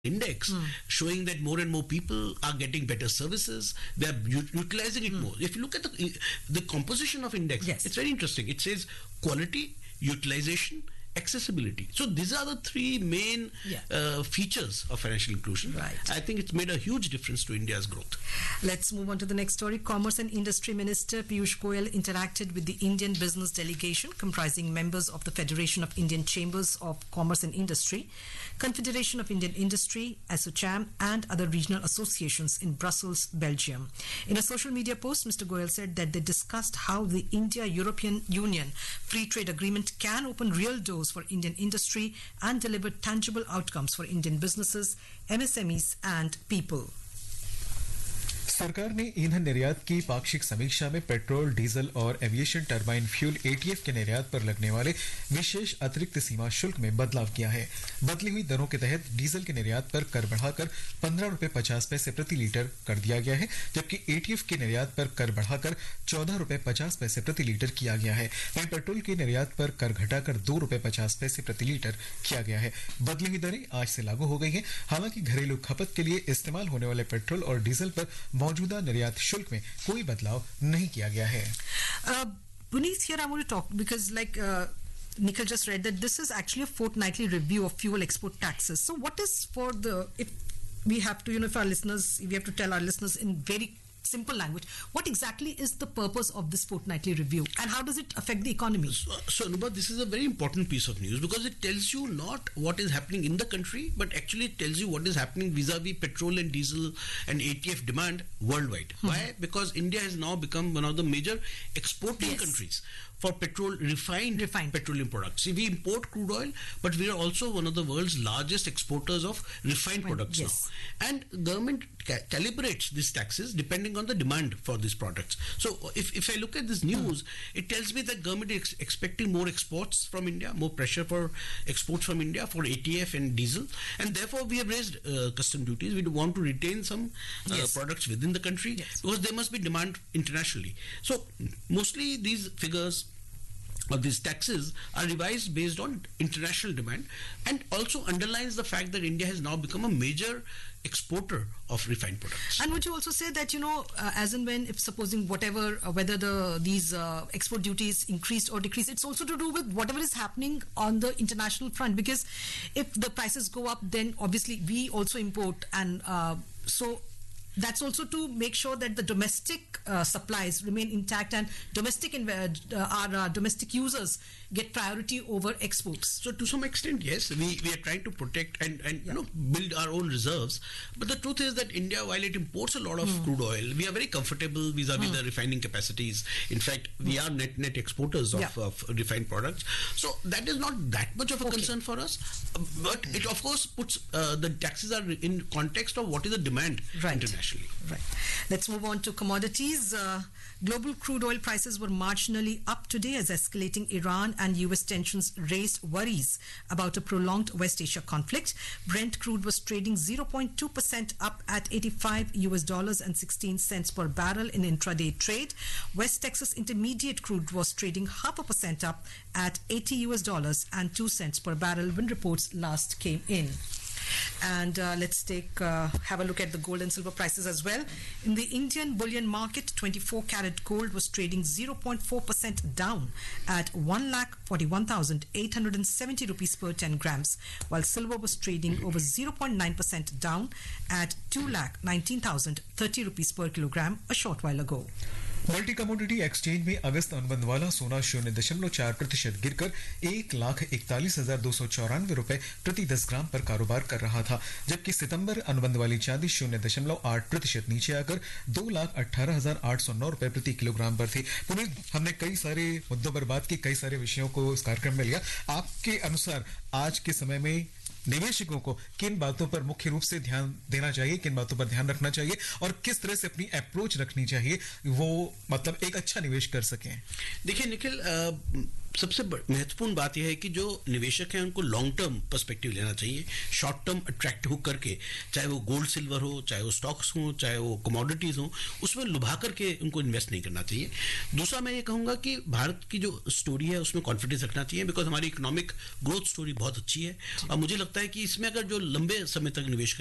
index showing that more and more people are getting better services. They are utilizing it more. If you look at the composition of index, it's very interesting. It says quality, utilization, accessibility. So these are the three main features of financial inclusion. Right. I think it's made a huge difference to India's growth. Let's move on to the next story. Commerce and Industry Minister Piyush Goyal interacted with the Indian business delegation comprising members of the Federation of Indian Chambers of Commerce and Industry, Confederation of Indian Industry, ASSOCHAM, and other regional associations in Brussels, Belgium. In a social media post, Mr. Goyal said that they discussed how the India-European Union Free Trade Agreement can open real doors for Indian industry and deliver tangible outcomes for Indian businesses, MSMEs and people. सरकार ने ईंधन निर्यात की पाक्षिक समीक्षा में petrol, diesel और aviation turbine fuel ETF के निर्यात पर लगने वाले विशेष अतिरिक्त सीमा शुल्क में बदलाव किया है। बदली हुई दरों के तहत डीजल के निर्यात पर कर बढ़ाकर 15 रुपए 50 पैसे प्रति लीटर कर दिया गया है, जबकि एटीएफ के निर्यात पर कर बढ़ाकर 14 रुपए 50 पैसे प्रति लीटर किया गया है। वहीं पेट्रोल के निर्यात पर कर घटाकर 2 रुपए 50 पैसे प्रति लीटर किया गया है। बदली हुई दरें आज से लागू हो गई हैं। हालांकि घरेलू खपत के लिए इस्तेमाल होने वाले पेट्रोल और डीजल पर मौजूदा निर्यात शुल्क में कोई बदलाव नहीं किया गया है। Puneet, here I want to talk because Nikhil just read that this is actually a fortnightly review of fuel export taxes. So what is if we have to, if we have to tell our listeners in very simple language, what exactly is the purpose of this fortnightly review and how does it affect the economy? So Anubha, this is a very important piece of news because it tells you not what is happening in the country, but actually it tells you what is happening vis-a-vis petrol and diesel and ATF demand worldwide. Why? Because India has now become one of the major exporting countries for refined petroleum products. See, we import crude oil, but we are also one of the world's largest exporters of refined products now. And government calibrates these taxes depending on the demand for these products. So if I look at this news, it tells me that government is expecting more exports from India, more pressure for exports from India for ATF and diesel, and therefore we have raised custom duties. We want to retain some products within the country because there must be demand internationally. So mostly these figures or these taxes are revised based on international demand and also underlines the fact that India has now become a major exporter of refined products. And would you also say that, as and when, if supposing whether these export duties increased or decreased, it's also to do with whatever is happening on the international front, because if the prices go up, then obviously we also import, and so that's also to make sure that the domestic supplies remain intact and our domestic users get priority over exports. So to some extent, yes, we are trying to protect and build our own reserves. But the truth is that India, while it imports a lot of crude oil, we are very comfortable vis-a-vis the refining capacities. In fact, we are net exporters of refined products. So that is not that much of a concern for us. But it of course puts the taxes are in context of what is the demand internationally. Right. Let's move on to commodities. Global crude oil prices were marginally up today as escalating Iran and US tensions raised worries about a prolonged West Asia conflict. Brent crude was trading 0.2% up at $85.16 per barrel in intraday trade. West Texas Intermediate crude was trading 0.5% up at $80.02 per barrel when reports last came in. And let's have a look at the gold and silver prices as well. In the Indian bullion market, 24 karat gold was trading 0.4% down at 1,41,870 rupees per 10 grams, while silver was trading over 0.9% down at 2,19,030 rupees per kilogram a short while ago. Multi commodity exchange में अगस्त अनुबंध वाला सोना 0.4% गिरकर 1,41,294 रुपए प्रति 10 ग्राम पर कारोबार कर रहा था, जबकि सितंबर अनुबंध वाली चांदी 0.8% नीचे आकर 2,18,809 रुपए प्रति किलोग्राम पर थी। पुनीत, हमने कई सारे मुद्दों पर बात की, कई सारे विषयों को इस कार्यक्रम में लिया। आपके अनुसार आज के समय में निवेशकों को किन बातों पर मुख्य रूप से ध्यान देना चाहिए, किन बातों पर ध्यान रखना चाहिए और किस तरह से अपनी अप्रोच रखनी चाहिए, वो मतलब एक अच्छा निवेश कर सकें? देखिए निखिल, सबसे महत्वपूर्ण बात यह है कि जो निवेशक हैं उनको लॉन्ग टर्म पर्सपेक्टिव लेना चाहिए, शॉर्ट टर्म अट्रैक्ट हो करके, चाहे वो गोल्ड सिल्वर हो, चाहे वो स्टॉक्स हो, चाहे वो कमोडिटीज हो, उसमें लुभा करके उनको इन्वेस्ट नहीं करना चाहिए। दूसरा मैं ये कहूँगा कि भारत की जो स्टोरी है उसमें कॉन्फिडेंस रखना चाहिए, बिकॉज हमारी इकोनॉमिक ग्रोथ स्टोरी बहुत अच्छी है और मुझे लगता है कि इसमें अगर जो लंबे समय तक निवेश